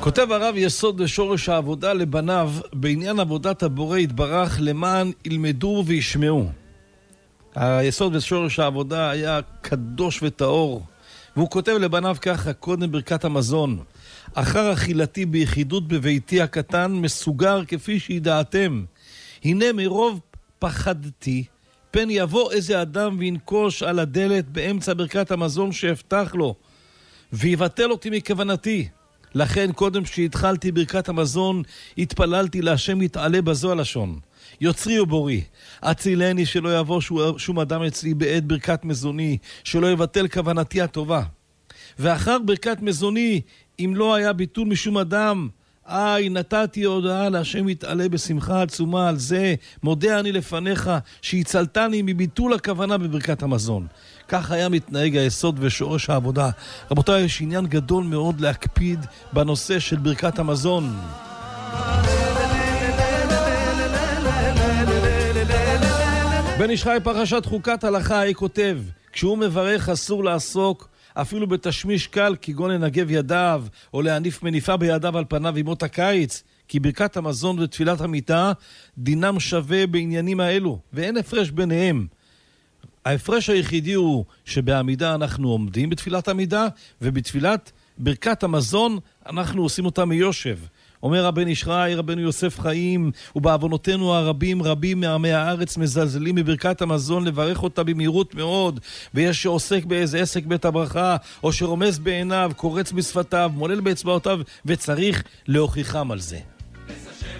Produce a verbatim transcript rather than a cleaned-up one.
כותב הרב יסוד לשורש העבודה לבניו בעניין עבודת הבורא יתברך למען ילמדו וישמעו. היסוד לשורש העבודה היה קדוש וטהור, והוא כותב לבניו ככה: קודם ברכת המזון, אחר אכילתי ביחידות בביתי הקטן מסוגר כפי שידעתם, הנה מרוב פחדתי פן יבוא איזה אדם וינקוש על הדלת באמצע ברכת המזון שהבטח לו ויבטל אותי מכוונתי. לכן קודם שהתחלתי ברכת המזון התפללתי להשם יתעלה בזו הלשון: יוצרי ובורי, הצילני שלא יבוא שום אדם אצלי בעת ברכת מזוני, שלא יבטל כוונתי הטובה. ואחר ברכת מזוני, אם לא היה ביטול משום אדם, איי, נתתי הודעה להשם יתעלה בשמחה עצומה על זה, מודה אני לפניך שהצלתני מביטול הכוונה בברכת המזון. כך היה מתנהג היסוד ושורש העבודה. רבותיי, יש עניין גדול מאוד להקפיד בנושא של ברכת המזון. בן איש חי פרשת חוקת הלכה היא כותב: כשהוא מברך אסור לעסוק אפילו בתשמיש קל כגון לנגב ידיו או להניף מניפה בידיו על פניו ימות הקיץ, כי ברכת המזון ותפילת המיטה דינם שווה בעניינים האלו ואין הפרש ביניהם. ההפרש היחידי הוא שבעמידה אנחנו עומדים בתפילת עמידה, ובתפילת ברכת המזון אנחנו עושים אותה מיושב. אומר רבן איש חי רבנו יוסף חיים: ובעוונותינו הרבים רבים מעמי הארץ מזלזלים בברכת המזון לברך אותה במהירות מאוד, ויש שעוסק באיזה עסק בית הברכה או שרומז בעיניו, קורץ בשפתיו, מולל באצבעותיו, וצריך להוכיחם על זה.